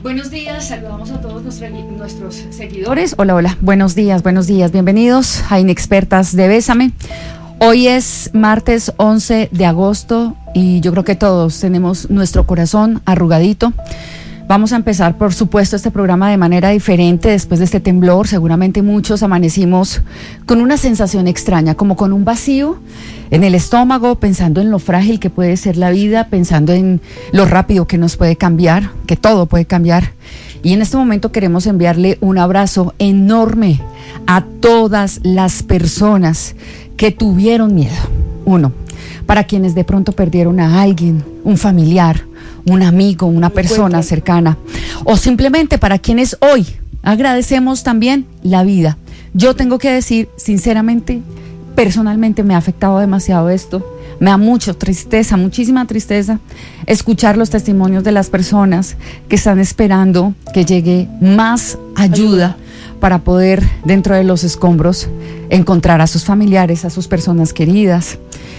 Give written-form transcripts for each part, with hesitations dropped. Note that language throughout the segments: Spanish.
Buenos días, saludamos a todos nuestros seguidores. Hola, buenos días, bienvenidos a Inexpertas de Bésame. Hoy es martes 11 de agosto y yo creo que todos tenemos nuestro corazón arrugadito. Vamos a empezar, por supuesto, este programa de manera diferente después de este temblor. Seguramente muchos amanecimos con una sensación extraña, como con un vacío en el estómago, pensando en lo frágil que puede ser la vida, pensando en lo rápido que nos puede cambiar, que todo puede cambiar. Y en este momento queremos enviarle un abrazo enorme a todas las personas que tuvieron miedo. Uno, para quienes de pronto perdieron a alguien, un familiar, un amigo, una persona cercana, o simplemente para quienes hoy agradecemos también la vida. Yo tengo que decir, sinceramente, personalmente me ha afectado demasiado esto, me da mucha tristeza, muchísima tristeza, escuchar los testimonios de las personas que están esperando que llegue más ayuda para poder, dentro de los escombros, encontrar a sus familiares, a sus personas queridas.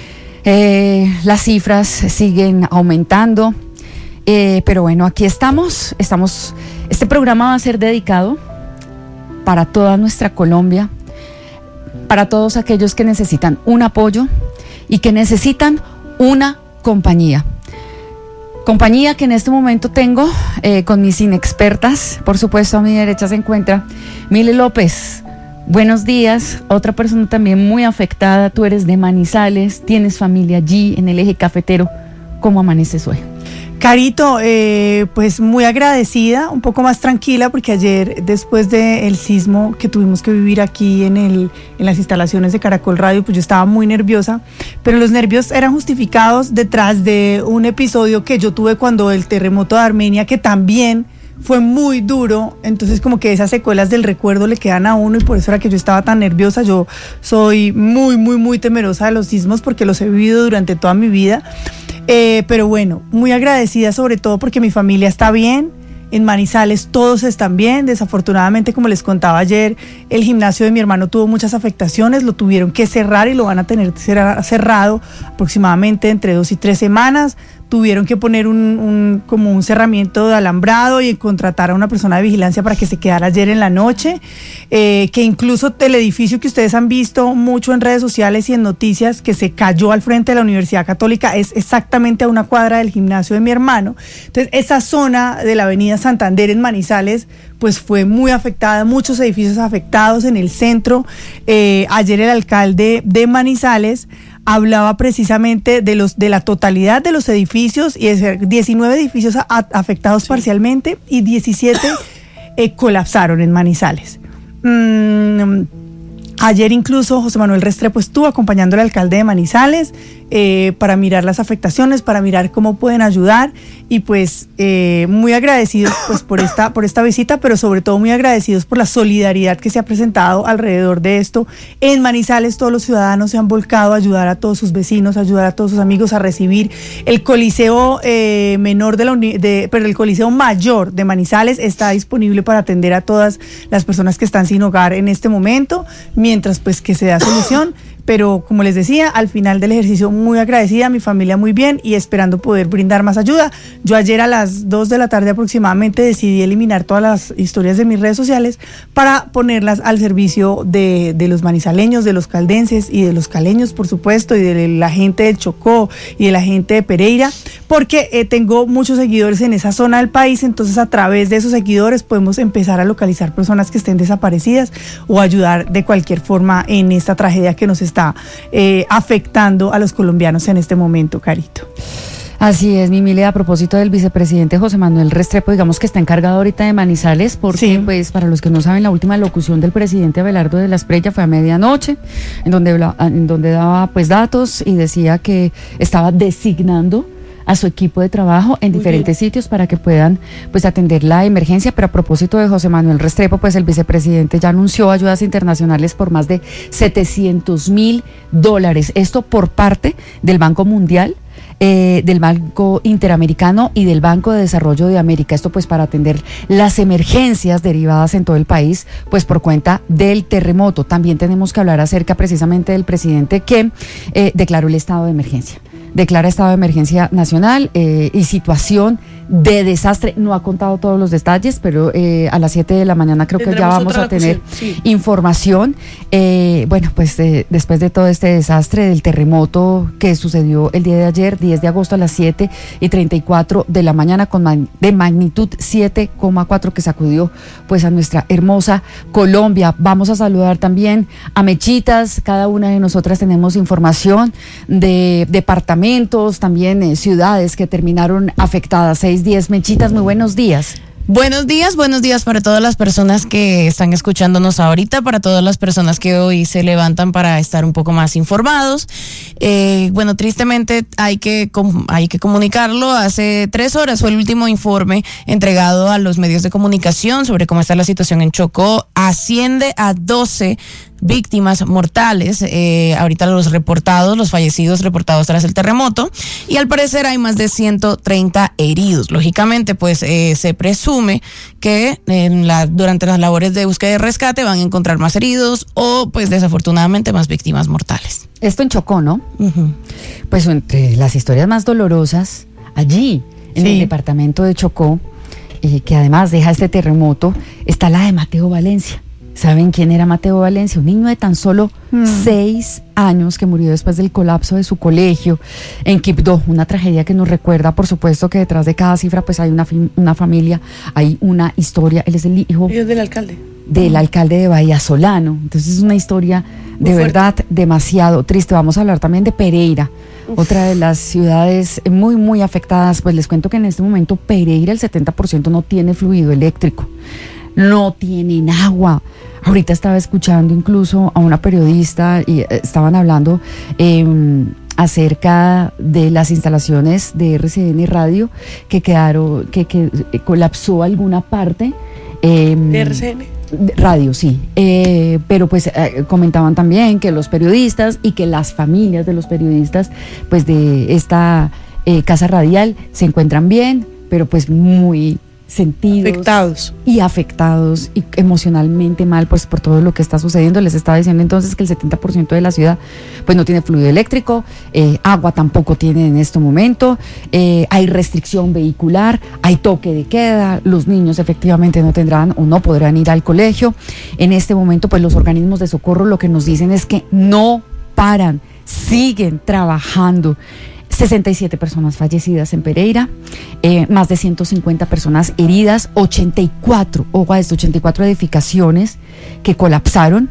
Las cifras siguen aumentando. Pero bueno, aquí estamos. Este programa va a ser dedicado para toda nuestra Colombia, para todos aquellos que necesitan un apoyo y que necesitan una compañía. Compañía que en este momento tengo con mis inexpertas. Por supuesto, a mi derecha se encuentra Mile López. Buenos días. Otra persona también muy afectada. Tú eres de Manizales, tienes familia allí en el eje cafetero. ¿Cómo amaneces hoy? Carito, pues muy agradecida, un poco más tranquila, porque ayer, después del sismo que tuvimos que vivir aquí en las instalaciones de Caracol Radio, pues yo estaba muy nerviosa, pero los nervios eran justificados detrás de un episodio que yo tuve cuando el terremoto de Armenia, que también fue muy duro. Entonces como que esas secuelas del recuerdo le quedan a uno, y por eso era que yo estaba tan nerviosa. Yo soy muy temerosa de los sismos porque los he vivido durante toda mi vida. Pero bueno, muy agradecida sobre todo porque mi familia está bien. En Manizales todos están bien. Desafortunadamente, como les contaba ayer, el gimnasio de mi hermano tuvo muchas afectaciones, lo tuvieron que cerrar y lo van a tener cerrado aproximadamente entre 2 y 3 semanas. Tuvieron que poner como un cerramiento de alambrado y contratar a una persona de vigilancia para que se quedara ayer en la noche, que incluso el edificio que ustedes han visto mucho en redes sociales y en noticias, que se cayó al frente de la Universidad Católica, es exactamente a una cuadra del gimnasio de mi hermano. Entonces esa zona de la avenida Santander en Manizales pues fue muy afectada, muchos edificios afectados en el centro. Ayer el alcalde de Manizales hablaba precisamente de la totalidad de los edificios, y 19 edificios afectados parcialmente y 17 colapsaron en Manizales. Ayer incluso José Manuel Restrepo estuvo acompañando al alcalde de Manizales para mirar las afectaciones, para mirar cómo pueden ayudar, y pues muy agradecidos pues por esta visita, pero sobre todo muy agradecidos por la solidaridad que se ha presentado alrededor de esto. En Manizales todos los ciudadanos se han volcado a ayudar a todos sus vecinos, a ayudar a todos sus amigos a recibir. El Coliseo pero el Coliseo Mayor de Manizales está disponible para atender a todas las personas que están sin hogar en este momento, mientras pues que se da solución. Pero como les decía, al final del ejercicio muy agradecida, mi familia muy bien y esperando poder brindar más ayuda. Yo ayer a las 2 de la tarde aproximadamente decidí eliminar todas las historias de mis redes sociales para ponerlas al servicio de los manizaleños, de los caldenses y de los caleños, por supuesto, y de la gente del Chocó y de la gente de Pereira, porque tengo muchos seguidores en esa zona del país. Entonces a través de esos seguidores podemos empezar a localizar personas que estén desaparecidas o ayudar de cualquier forma en esta tragedia que nos está afectando a los colombianos en este momento, Carito. Así es, Mimile, a propósito del vicepresidente José Manuel Restrepo, digamos que está encargado ahorita de Manizales, porque sí, pues para los que no saben, la última locución del presidente Abelardo de la Espriella fue a medianoche, en donde daba pues datos y decía que estaba designando a su equipo de trabajo en diferentes sitios para que puedan pues atender la emergencia. Pero a propósito de José Manuel Restrepo, pues el vicepresidente ya anunció ayudas internacionales por más de $700,000, esto por parte del Banco Mundial, del Banco Interamericano y del Banco de Desarrollo de América. Esto pues para atender las emergencias derivadas en todo el país pues por cuenta del terremoto. También tenemos que hablar acerca precisamente del presidente que declaró el estado de emergencia. declara estado de emergencia nacional y situación de desastre. No ha contado todos los detalles, pero a las 7 de la mañana creo que ya vamos a tener información. Bueno, pues después de todo este desastre del terremoto que sucedió el día de ayer, 10 de agosto a las 7:34 de la mañana, de magnitud 7,4 que sacudió pues a nuestra hermosa Colombia. Vamos a saludar también a Mechitas. Cada una de nosotras tenemos información de departamentos, también ciudades que terminaron afectadas. 6:10. Mechitas, muy buenos días. Buenos días para todas las personas que están escuchándonos ahorita, para todas las personas que hoy se levantan para estar un poco más informados. Bueno, tristemente hay que comunicarlo. Hace 3 horas fue el último informe entregado a los medios de comunicación sobre cómo está la situación en Chocó. Asciende a 12 víctimas mortales, ahorita los fallecidos reportados tras el terremoto, y al parecer hay más de 130 heridos. Lógicamente, pues se presume que durante las labores de búsqueda y rescate van a encontrar más heridos o pues desafortunadamente más víctimas mortales. Esto en Chocó, ¿no? Uh-huh. Pues entre las historias más dolorosas, allí en el departamento de Chocó, que además deja este terremoto, está la de Mateo Valencia. ¿Saben quién era Mateo Valencia? Un niño de tan solo 6 años que murió después del colapso de su colegio en Quibdó. Una tragedia que nos recuerda, por supuesto, que detrás de cada cifra pues hay una familia, hay una historia. Él es el hijo del alcalde. Del alcalde de Bahía Solano. Entonces es una historia de verdad demasiado triste. Vamos a hablar también de Pereira, otra de las ciudades muy, muy afectadas. Pues les cuento que en este momento Pereira el 70% no tiene fluido eléctrico, no tienen agua. Ahorita estaba escuchando incluso a una periodista y estaban hablando acerca de las instalaciones de RCN Radio que quedaron, que colapsó alguna parte. ¿De RCN? Radio, sí. Pero pues comentaban también que los periodistas y que las familias de los periodistas pues de esta casa radial se encuentran bien, pero pues muy afectados y emocionalmente mal pues por todo lo que está sucediendo. Les estaba diciendo entonces que el 70% de la ciudad pues no tiene fluido eléctrico, agua tampoco tiene en este momento, hay restricción vehicular, hay toque de queda, los niños efectivamente no tendrán o no podrán ir al colegio. En este momento pues los organismos de socorro lo que nos dicen es que no paran, siguen trabajando. 67 personas fallecidas en Pereira, más de 150 personas heridas, 84 edificaciones que colapsaron.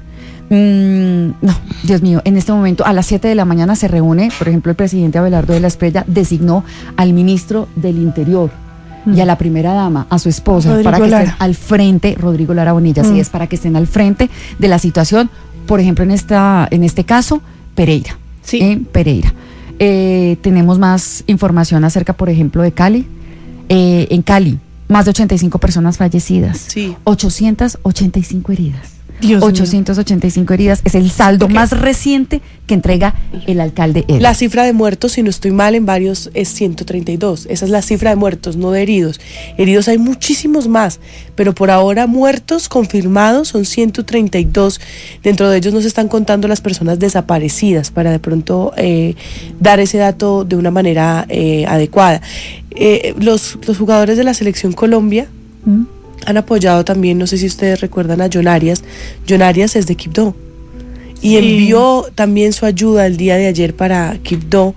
No, Dios mío, en este momento a las 7 de la mañana se reúne, por ejemplo, el presidente Abelardo de la Espriella designó al ministro del Interior y a la primera dama, a su esposa, Rodrigo para que Lara. Estén al frente, Rodrigo Lara Bonilla, sí, es para que estén al frente de la situación, por ejemplo, en este caso, Pereira, sí. En Pereira. Tenemos más información acerca, por ejemplo, de Cali. En Cali, más de 85 personas fallecidas, sí. 885 heridas. Dios 885 mío. heridas, es el saldo más reciente que entrega el alcalde Eder. La cifra de muertos, si no estoy mal, en varios es 132. Esa es la cifra de muertos, no de heridos. Heridos hay muchísimos más, pero por ahora muertos confirmados son 132. Dentro de ellos nos están contando las personas desaparecidas para de pronto dar ese dato de una manera adecuada. Los jugadores de la Selección Colombia han apoyado también, no sé si ustedes recuerdan a John Arias. John Arias es de Quibdó y envió también su ayuda el día de ayer para Quibdó.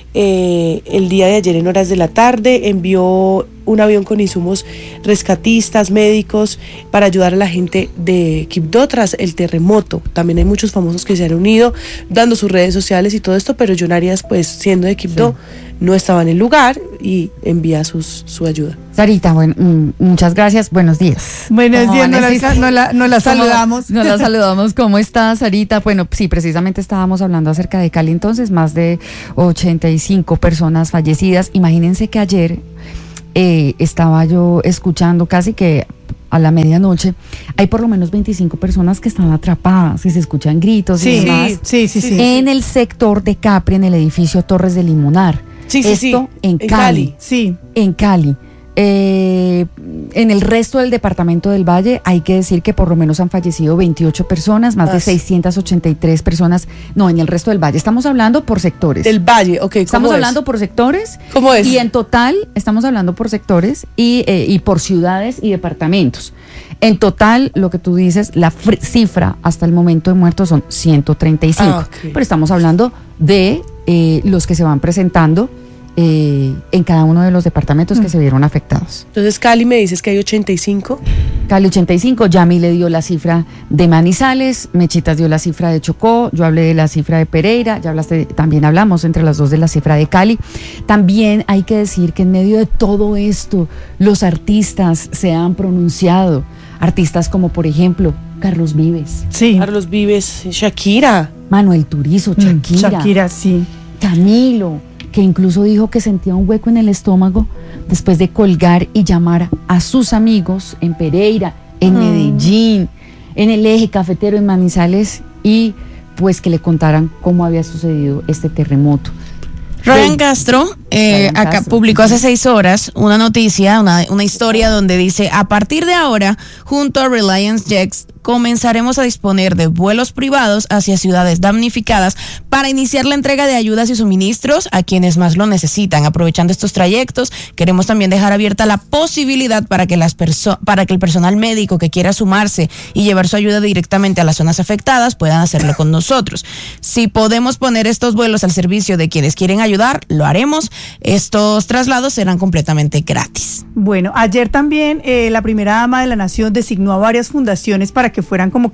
El día de ayer en horas de la tarde envió un avión con insumos rescatistas, médicos, para ayudar a la gente de Quibdó tras el terremoto. También hay muchos famosos que se han unido, dando sus redes sociales y todo esto, pero John Arias, pues siendo de Quibdó, no estaba en el lugar y envía su ayuda. Sarita, bueno, muchas gracias, buenos días. Buenos días, no la saludamos. No la saludamos, ¿cómo está, Sarita? Bueno, sí, precisamente estábamos hablando acerca de Cali, entonces, más de 85 personas fallecidas. Imagínense que ayer estaba yo escuchando casi que a la medianoche, hay por lo menos 25 personas que están atrapadas y se escuchan gritos y demás. Sí. En el sector de Capri, en el edificio Torres de Limonar. Esto en Cali. Sí. En Cali. En el resto del departamento del Valle hay que decir que por lo menos han fallecido 28 personas, más de 683 personas. No, en el resto del Valle. Estamos hablando por sectores. Del Valle, ok. Estamos hablando por sectores. ¿Cómo es? Y en total estamos hablando por sectores y por ciudades y departamentos. En total, lo que tú dices, la cifra hasta el momento de muertos son 135. Okay. Pero estamos hablando de los que se van presentando en cada uno de los departamentos que se vieron afectados. Entonces Cali me dices que hay 85. Cali 85, Yami le dio la cifra de Manizales, Mechitas dio la cifra de Chocó, yo hablé de la cifra de Pereira, también hablamos entre las dos de la cifra de Cali. También hay que decir que en medio de todo esto, los artistas se han pronunciado, artistas como por ejemplo Carlos Vives. Sí. Carlos Vives, Shakira. Manuel Turizo, Shakira. Shakira, sí. Camilo, que incluso dijo que sentía un hueco en el estómago después de colgar y llamar a sus amigos en Pereira, en Medellín, en el Eje Cafetero, en Manizales, y pues que le contaran cómo había sucedido este terremoto. Ryan Castro, acá Castro. publicó hace 6 horas una noticia, una historia donde dice: a partir de ahora, junto a Reliance Jets, comenzaremos a disponer de vuelos privados hacia ciudades damnificadas para iniciar la entrega de ayudas y suministros a quienes más lo necesitan. Aprovechando estos trayectos, queremos también dejar abierta la posibilidad para que el personal médico que quiera sumarse y llevar su ayuda directamente a las zonas afectadas puedan hacerlo con nosotros. Si podemos poner estos vuelos al servicio de quienes quieren ayudar, lo haremos. Estos traslados serán completamente gratis. Bueno, ayer también la primera dama de la nación designó a varias fundaciones para que fueran como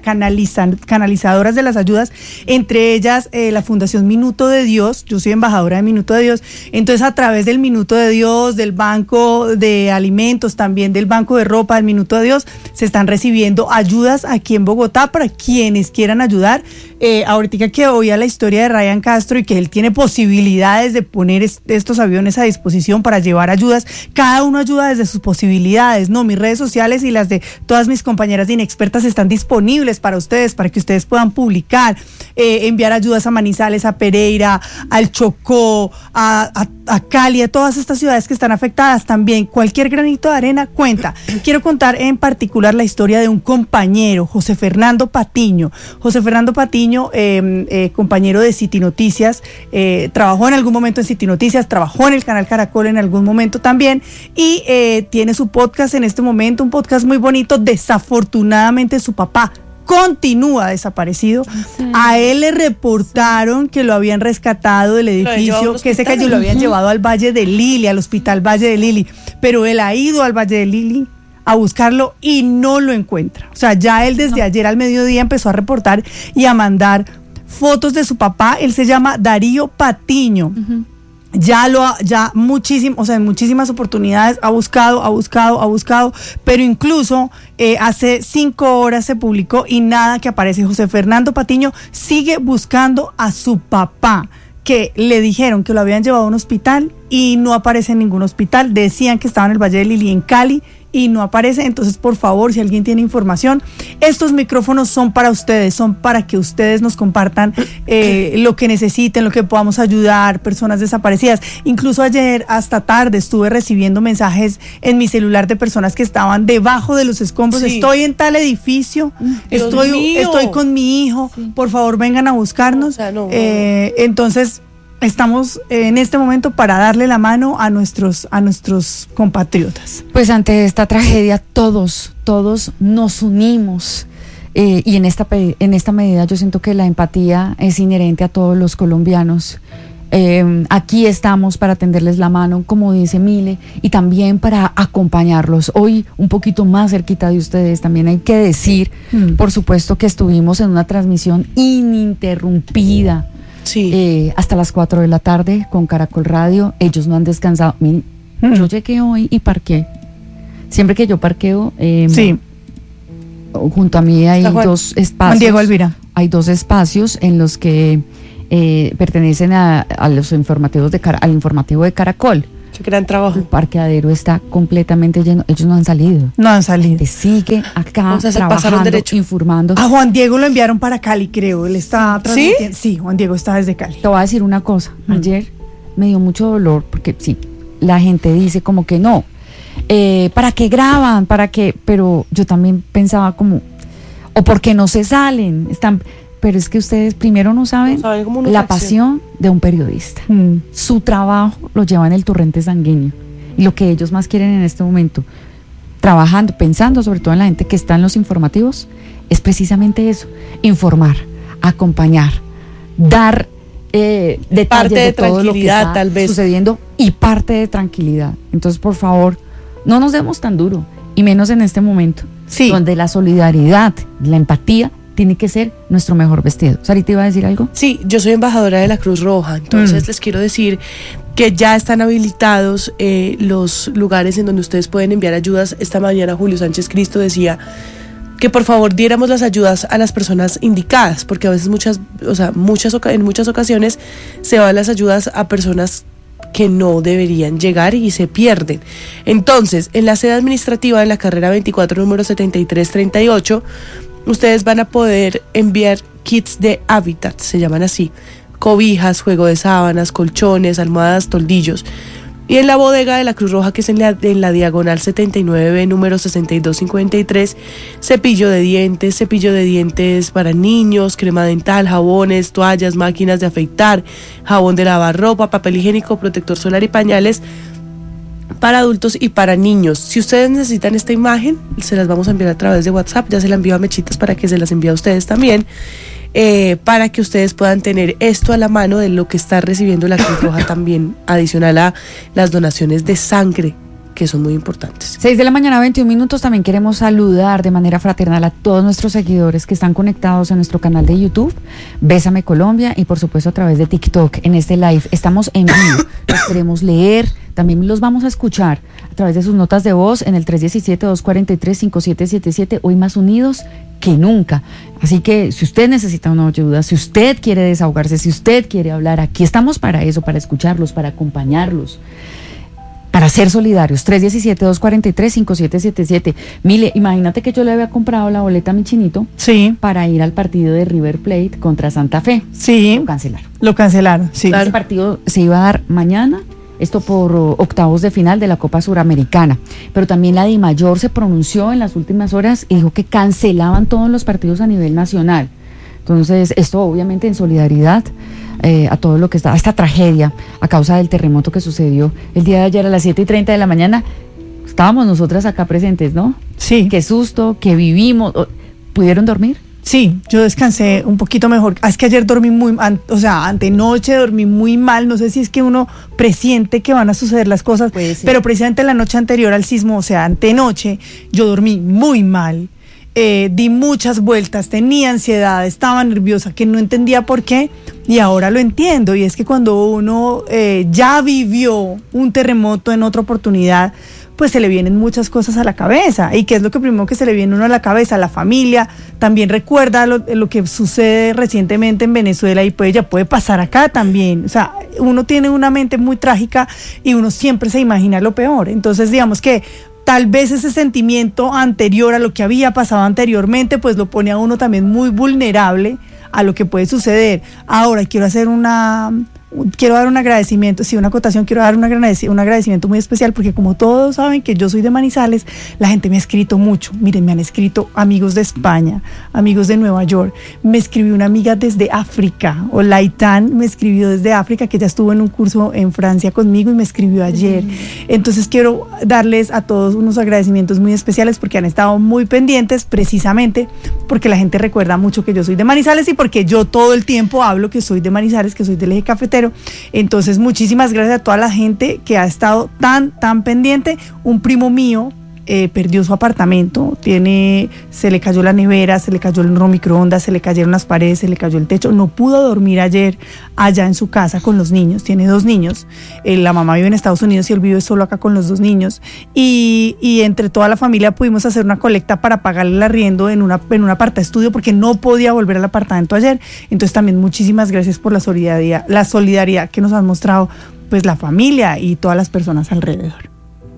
canalizadoras de las ayudas, entre ellas la Fundación Minuto de Dios. Yo soy embajadora de Minuto de Dios, entonces a través del Minuto de Dios, del Banco de Alimentos, también del Banco de Ropa, del Minuto de Dios, se están recibiendo ayudas aquí en Bogotá para quienes quieran ayudar. Ahorita que oía la historia de Ryan Castro y que él tiene posibilidades de poner estos aviones a disposición para llevar ayudas, cada uno ayuda desde sus posibilidades, ¿no? Mis redes sociales y las de todas mis compañeras de Inexpertas están disponibles para ustedes, para que ustedes puedan publicar, enviar ayudas a Manizales, a Pereira, al Chocó, a Cali, a todas estas ciudades que están afectadas también. Cualquier granito de arena cuenta. Quiero contar en particular la historia de un compañero, José Fernando Patiño. José Fernando Patiño, compañero de City Noticias, trabajó en algún momento en City Noticias, trabajó en el canal Caracol en algún momento también, y tiene su podcast en este momento, un podcast muy bonito. Desafortunadamente su papá continúa desaparecido. Sí. A él le reportaron que lo habían rescatado del edificio, que se cayó, lo habían llevado al Valle de Lili, al Hospital Valle de Lili, pero él ha ido al Valle de Lili a buscarlo y no lo encuentra. O sea, ya él desde ayer al mediodía empezó a reportar y a mandar fotos de su papá. Él se llama Darío Patiño. Ya muchísimo, o sea, en muchísimas oportunidades ha buscado, pero incluso hace 5 horas se publicó y nada que aparece. José Fernando Patiño sigue buscando a su papá, que le dijeron que lo habían llevado a un hospital y no aparece en ningún hospital. Decían que estaba en el Valle de Lili, en Cali, y no aparece. Entonces, por favor, si alguien tiene información, estos micrófonos son para ustedes, son para que ustedes nos compartan lo que necesiten, lo que podamos ayudar, personas desaparecidas. Incluso ayer hasta tarde estuve recibiendo mensajes en mi celular de personas que estaban debajo de los escombros. Sí. Estoy en tal edificio, estoy con mi hijo, sí. Por favor vengan a buscarnos. Entonces, estamos en este momento para darle la mano a nuestros compatriotas. Pues ante esta tragedia todos nos unimos, y en esta medida yo siento que la empatía es inherente a todos los colombianos. Aquí estamos para tenderles la mano, como dice Mile, y también para acompañarlos. Hoy un poquito más cerquita de ustedes. También hay que decir, por supuesto, que estuvimos en una transmisión ininterrumpida. Sí. Hasta las 4 de la tarde con Caracol Radio. Ellos no han descansado. Yo llegué hoy y parqué. Siempre que yo parqueo, sí, junto a mí hay 2 espacios. Juan Diego Elvira. Hay 2 espacios en los que pertenecen a los informativos al informativo de Caracol. Qué gran trabajo. El parqueadero está completamente lleno. Ellos no han salido. Sigue acá trabajando, informando. A Juan Diego lo enviaron para Cali, creo. Él está transmitiendo. Sí, Juan Diego está desde Cali. Te voy a decir una cosa. Ayer me dio mucho dolor porque sí, la gente dice como que no, ¿para qué graban? ¿Para qué? Pero yo también pensaba como, o porque no se salen, pero es que ustedes primero no saben la pasión de un periodista. Su trabajo lo lleva en el torrente sanguíneo. Y lo que ellos más quieren en este momento, trabajando, pensando sobre todo en la gente que está en los informativos, es precisamente eso: informar, acompañar, dar detalles parte de todo lo que está tal vez sucediendo, y parte de tranquilidad. Entonces, por favor, no nos demos tan duro, y menos en este momento, donde la solidaridad, la empatía tiene que ser nuestro mejor vestido. Sarita, ¿iba a decir algo? Sí, yo soy embajadora de la Cruz Roja, entonces les quiero decir que ya están habilitados los lugares en donde ustedes pueden enviar ayudas. Esta mañana Julio Sánchez Cristo decía que por favor diéramos las ayudas a las personas indicadas, porque a veces en muchas ocasiones se van las ayudas a personas que no deberían llegar y se pierden. Entonces, en la sede administrativa de la carrera 24, número 7338, ustedes van a poder enviar kits de hábitat, se llaman así: cobijas, juego de sábanas, colchones, almohadas, toldillos. Y en la bodega de la Cruz Roja, que es en la diagonal 79B, número 6253, cepillo de dientes para niños, crema dental, jabones, toallas, máquinas de afeitar, jabón de lavar ropa, papel higiénico, protector solar y pañales para adultos y para niños. Si ustedes necesitan esta imagen, se las vamos a enviar a través de WhatsApp. Ya se la envío a Mechitas para que se las envíe a ustedes también, para que ustedes puedan tener esto a la mano de lo que está recibiendo la Cruz Roja también, adicional a las donaciones de sangre, que son muy importantes. 6 de la mañana, 21 minutos. También queremos saludar de manera fraternal a todos nuestros seguidores que están conectados en nuestro canal de YouTube, Bésame Colombia, y por supuesto a través de TikTok en este live. Estamos en vivo, los queremos leer, también los vamos a escuchar a través de sus notas de voz en el 317-243-5777, hoy más unidos que nunca. Así que si usted necesita una ayuda, si usted quiere desahogarse, si usted quiere hablar, aquí estamos para eso, para escucharlos, para acompañarlos, para ser solidarios. 317-243-5777. Mire, imagínate que yo le había comprado la boleta a mi chinito para ir al partido de River Plate contra Santa Fe. Sí. Lo cancelaron, sí. Ese partido se iba a dar mañana, esto por octavos de final de la Copa Suramericana. Pero también la DIMAYOR se pronunció en las últimas horas y dijo que cancelaban todos los partidos a nivel nacional. Entonces, esto obviamente en solidaridad a todo lo que está, a esta tragedia a causa del terremoto que sucedió el día de ayer a las 7:30 de la mañana. Estábamos nosotras acá presentes, ¿no? Sí. Qué susto, que vivimos. ¿Pudieron dormir? Sí, yo descansé un poquito mejor. Es que ayer dormí antenoche dormí muy mal. No sé si es que uno presiente que van a suceder las cosas, pero precisamente la noche anterior al sismo, antenoche, yo dormí muy mal. Di muchas vueltas, tenía ansiedad, estaba nerviosa, que no entendía por qué, y ahora lo entiendo. Y es que cuando uno ya vivió un terremoto en otra oportunidad, pues se le vienen muchas cosas a la cabeza. ¿Y qué es lo que primero que se le viene a uno a la cabeza? La familia. También recuerda lo que sucede recientemente en Venezuela, y pues ya puede pasar acá también. O sea, uno tiene una mente muy trágica y uno siempre se imagina lo peor. Entonces, digamos que tal vez ese sentimiento anterior a lo que había pasado anteriormente, pues lo pone a uno también muy vulnerable a lo que puede suceder. Ahora, quiero dar un agradecimiento, una acotación, quiero dar un agradecimiento muy especial, porque como todos saben que yo soy de Manizales, la gente me ha escrito mucho. Miren, me han escrito amigos de España, amigos de Nueva York, me escribió una amiga desde África, Olaitán me escribió desde África, que ya estuvo en un curso en Francia conmigo y me escribió ayer. Entonces quiero darles a todos unos agradecimientos muy especiales, porque han estado muy pendientes, precisamente porque la gente recuerda mucho que yo soy de Manizales, y porque yo todo el tiempo hablo que soy de Manizales, que soy del eje cafetero. Entonces, muchísimas gracias a toda la gente que ha estado tan pendiente. Un primo mío perdió su apartamento, se le cayó la nevera, se le cayó el horno microondas, se le cayeron las paredes, se le cayó el techo, no pudo dormir ayer allá en su casa con los niños, tiene 2 niños, la mamá vive en Estados Unidos y él vive solo acá con los 2 niños, y entre toda la familia pudimos hacer una colecta para pagarle el arriendo en un apartaestudio, porque no podía volver al apartamento ayer. Entonces también muchísimas gracias por la solidaridad que nos han mostrado pues la familia y todas las personas alrededor.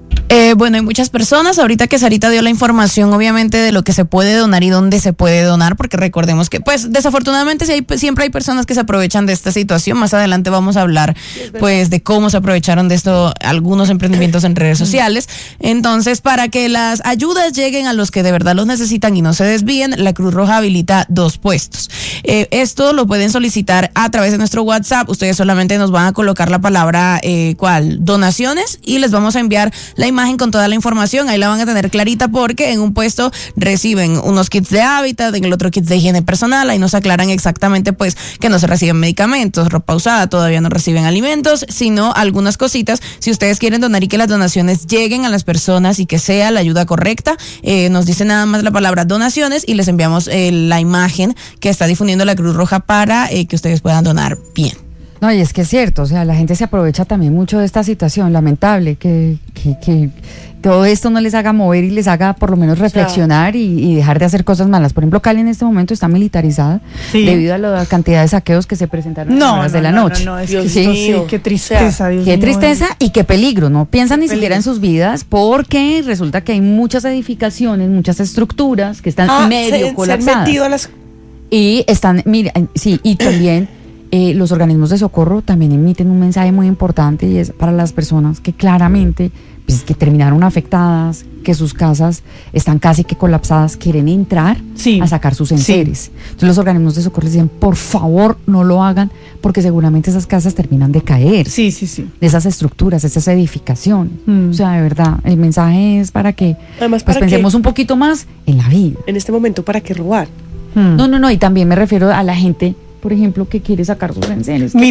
Bueno, hay muchas personas. Ahorita que Sarita dio la información, obviamente, de lo que se puede donar y dónde se puede donar, porque recordemos que, pues, desafortunadamente siempre hay personas que se aprovechan de esta situación. Más adelante vamos a hablar, pues, de cómo se aprovecharon de esto algunos emprendimientos en redes sociales. Entonces, para que las ayudas lleguen a los que de verdad los necesitan y no se desvíen, la Cruz Roja habilita 2 puestos. Esto lo pueden solicitar a través de nuestro WhatsApp. Ustedes solamente nos van a colocar la palabra, donaciones, y les vamos a enviar la imagen con toda la información. Ahí la van a tener clarita, porque en un puesto reciben unos kits de hábitat, en el otro kits de higiene personal. Ahí nos aclaran exactamente, pues, que no se reciben medicamentos, ropa usada, todavía no reciben alimentos, sino algunas cositas. Si ustedes quieren donar y que las donaciones lleguen a las personas y que sea la ayuda correcta, nos dicen nada más la palabra donaciones y les enviamos la imagen que está difundiendo la Cruz Roja para que ustedes puedan donar bien. No, y es que es cierto, o sea, la gente se aprovecha también mucho de esta situación, lamentable, que todo esto no les haga mover y les haga por lo menos reflexionar y dejar de hacer cosas malas. Por ejemplo, Cali en este momento está militarizada debido a la cantidad de saqueos que se presentaron en horas de la noche. No, es que sí, qué tristeza, Dios qué mío. tristeza y qué peligro, no piensan ni siquiera en sus vidas, porque resulta que hay muchas edificaciones, muchas estructuras que están medio colapsadas. Se han metido a las... Y están, mira, sí, y también los organismos de socorro también emiten un mensaje muy importante, y es para las personas que claramente, pues, que terminaron afectadas, que sus casas están casi que colapsadas, quieren entrar a sacar sus enseres. Entonces los organismos de socorro les dicen, por favor, no lo hagan, porque seguramente esas casas terminan de caer. De esas estructuras, esas edificaciones. O sea, de verdad, el mensaje es para que además, pues, pensemos un poquito más en la vida. En este momento, ¿para qué robar? No, y también me refiero a la gente, por ejemplo, que quiere sacar sus enseres. Mi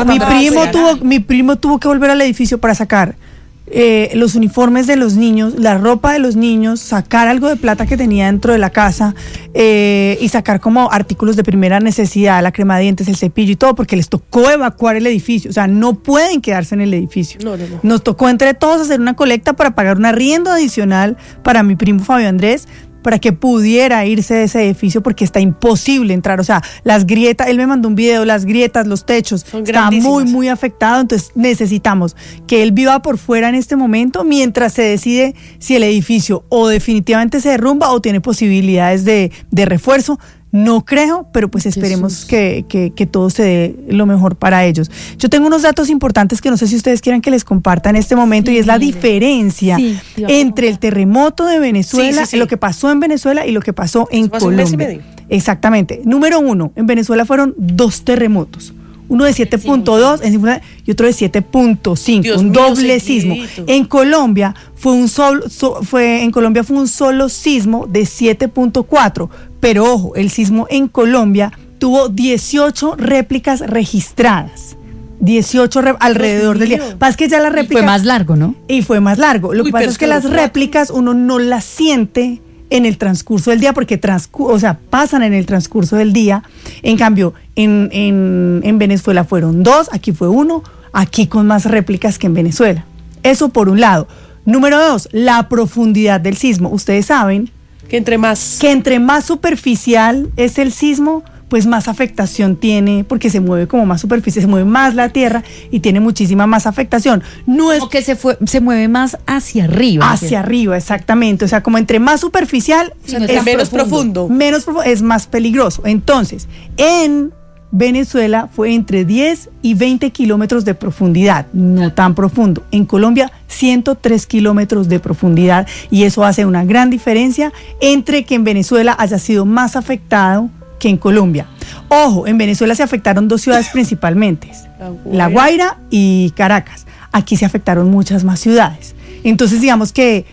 primo tuvo que volver al edificio para sacar los uniformes de los niños, la ropa de los niños, sacar algo de plata que tenía dentro de la casa, y sacar como artículos de primera necesidad, la crema de dientes, el cepillo y todo, porque les tocó evacuar el edificio. O sea, no pueden quedarse en el edificio. No. Nos tocó entre todos hacer una colecta para pagar un arriendo adicional para mi primo Fabio Andrés, para que pudiera irse de ese edificio, porque está imposible entrar. O sea, las grietas, él me mandó un video, las grietas, los techos, está muy, muy afectado. Entonces necesitamos que él viva por fuera en este momento, mientras se decide si el edificio o definitivamente se derrumba o tiene posibilidades de refuerzo. No creo, pero pues esperemos que todo se dé lo mejor para ellos. Yo tengo unos datos importantes que no sé si ustedes quieran que les comparta en este momento, y es la diferencia entre el terremoto de Venezuela, lo que pasó en Venezuela y lo que pasó en Colombia. Exactamente. Número 1, en Venezuela fueron 2 terremotos. Uno de 7.2 y otro de 7.5, un doble sismo. En Colombia fue un solo sismo de 7.4, pero ojo, el sismo en Colombia tuvo 18 réplicas registradas. 18 alrededor del día. Pasa que ya la réplica fue más largo, ¿no? Y fue más largo. Lo que pasa es que las réplicas uno no las siente en el transcurso del día, porque pasan en el transcurso del día. En cambio, en Venezuela fueron 2, aquí fue 1, aquí con más réplicas que en Venezuela. Eso por un lado. Número 2, la profundidad del sismo. Ustedes saben que entre más superficial es el sismo, pues más afectación tiene, porque se mueve como más superficie, se mueve más la tierra y tiene muchísima más afectación. No es como que se mueve más hacia arriba. Hacia arriba, exactamente. O sea, como entre más superficial, es menos profundo. Menos profundo, es más peligroso. Entonces, en Venezuela fue entre 10 y 20 kilómetros de profundidad, no tan profundo. En Colombia, 103 kilómetros de profundidad, y eso hace una gran diferencia entre que en Venezuela haya sido más afectado que en Colombia. Ojo, en Venezuela se afectaron 2 ciudades principalmente, La Guaira y Caracas. Aquí se afectaron muchas más ciudades. Entonces, digamos que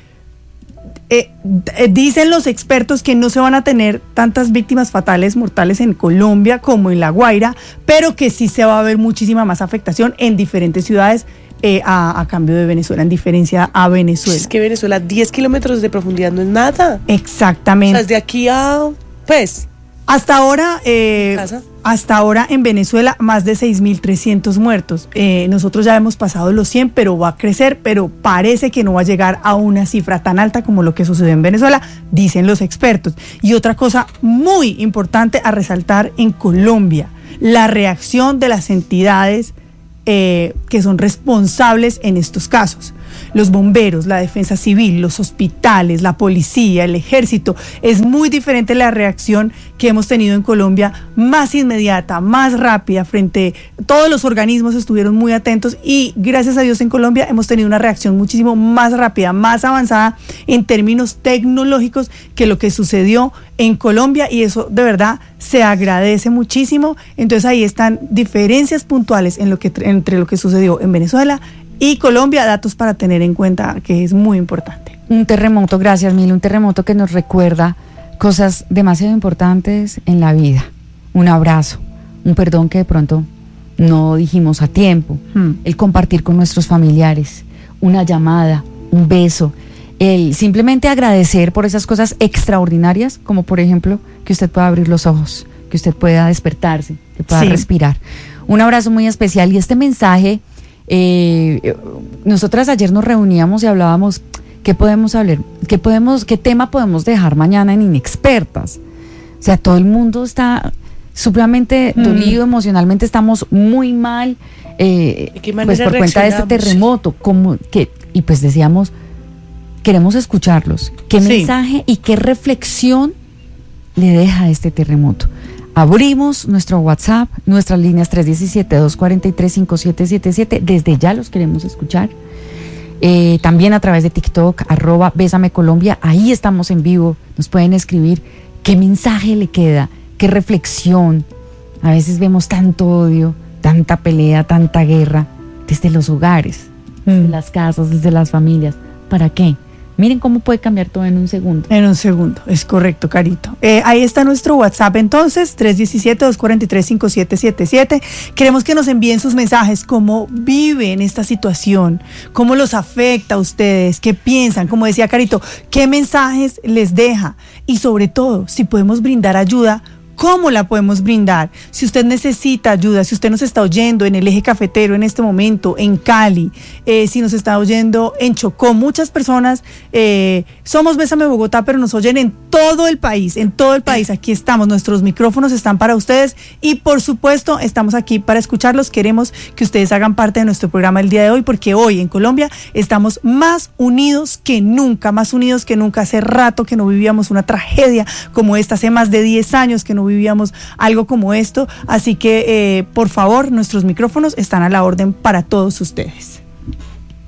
dicen los expertos que no se van a tener tantas víctimas fatales, mortales en Colombia como en La Guaira, pero que sí se va a ver muchísima más afectación en diferentes ciudades, a cambio de Venezuela, en diferencia a Venezuela. Es que Venezuela, 10 kilómetros de profundidad no es nada. Exactamente. O sea, desde aquí a, pues... Hasta ahora en Venezuela, más de 6.300 muertos. Nosotros ya hemos pasado los 100, pero va a crecer, pero parece que no va a llegar a una cifra tan alta como lo que sucedió en Venezuela, dicen los expertos. Y otra cosa muy importante a resaltar en Colombia, la reacción de las entidades que son responsables en estos casos. los bomberos, la defensa civil, los hospitales, la policía, el ejército. Es muy diferente la reacción que hemos tenido en Colombia, más inmediata, más rápida, frente a todos los organismos estuvieron muy atentos y gracias a Dios en Colombia hemos tenido una reacción muchísimo más rápida, más avanzada en términos tecnológicos que lo que sucedió en Colombia, y eso de verdad se agradece muchísimo. Entonces ahí están diferencias puntuales entre lo que sucedió en Venezuela y Colombia, datos para tener en cuenta que es muy importante. Un terremoto, gracias Mil, un terremoto que nos recuerda cosas demasiado importantes en la vida. Un abrazo, un perdón que de pronto no dijimos a tiempo, el compartir con nuestros familiares, una llamada, un beso, el simplemente agradecer por esas cosas extraordinarias, como por ejemplo que usted pueda abrir los ojos, que usted pueda despertarse, que pueda respirar. Un abrazo muy especial. Y este mensaje, nosotras ayer nos reuníamos y hablábamos, ¿qué podemos hablar? ¿Qué tema podemos dejar mañana en Inexpertas? O sea, todo el mundo está supremamente dolido, emocionalmente estamos muy mal, pues por cuenta de este terremoto, y pues decíamos, queremos escucharlos. ¿Qué mensaje y qué reflexión le deja este terremoto? Abrimos nuestro WhatsApp, nuestras líneas 317-243-5777, desde ya los queremos escuchar. También a través de TikTok, @BésameColombia, ahí estamos en vivo, nos pueden escribir qué mensaje le queda, qué reflexión. A veces vemos tanto odio, tanta pelea, tanta guerra, desde los hogares, desde las casas, desde las familias. ¿Para qué? Miren cómo puede cambiar todo en un segundo. En un segundo, es correcto, Carito. Ahí está nuestro WhatsApp entonces, 317-243-5777. Queremos que nos envíen sus mensajes, cómo viven esta situación, cómo los afecta a ustedes, qué piensan, como decía Carito, qué mensajes les deja y sobre todo, si podemos brindar ayuda, ¿cómo la podemos brindar? Si usted necesita ayuda, si usted nos está oyendo en el eje cafetero en este momento, en Cali, si nos está oyendo en Chocó, muchas personas, somos Bésame Bogotá, pero nos oyen en todo el país, aquí estamos, nuestros micrófonos están para ustedes y por supuesto estamos aquí para escucharlos. Queremos que ustedes hagan parte de nuestro programa el día de hoy, porque hoy en Colombia estamos más unidos que nunca, hace rato que no vivíamos una tragedia como esta, hace más de 10 años que no vivíamos algo como esto, así que por favor, nuestros micrófonos están a la orden para todos ustedes.